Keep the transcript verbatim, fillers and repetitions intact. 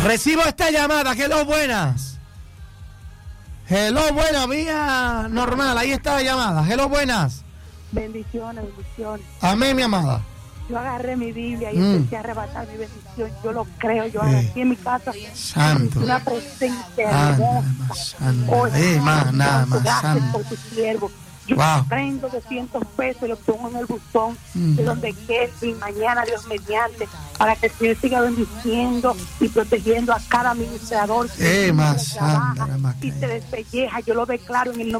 Recibo esta llamada. Hello, buenas. Hello, buenas, vía normal. Ahí está la llamada. Hello, buenas. Bendiciones, bendiciones. Amén, mi amada. Yo agarré mi Biblia y Mm. empecé a arrebatar mi bendición. Yo lo creo. Yo ahora Eh. aquí en mi casa. Santo. Una presencia Ah, nada hermosa. más, santo. Oh, Eh, más, nada más, gracias santo. por tu siervo. Yo Wow. prendo doscientos pesos y lo pongo en el buzón Mm. de donde Kelvin, mañana Dios mediante, para que el Señor siga bendiciendo y protegiendo a cada administrador que Eh, más, trabaja santa, la y máquina. se despelleja. Yo lo declaro en el nombre